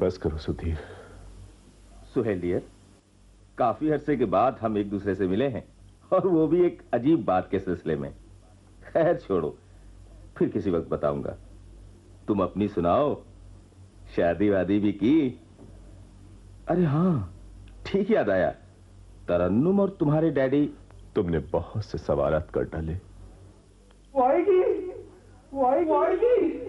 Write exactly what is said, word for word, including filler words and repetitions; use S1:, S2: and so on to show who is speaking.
S1: बस करो सुधीर।
S2: सुहेल डियर, काफी अरसे के बाद हम एक दूसरे से मिले हैं, और वो भी एक अजीब बात के सिलसिले में। खैर छोड़ो, फिर किसी वक्त बताऊंगा। तुम अपनी सुनाओ, शादी वादी भी की? अरे हाँ, ठीक याद आया, तरन्नुम और तुम्हारे डैडी।
S1: तुमने बहुत से सवालात कर डाले।
S3: वाहिगी, वाहिगी, वाहिगी।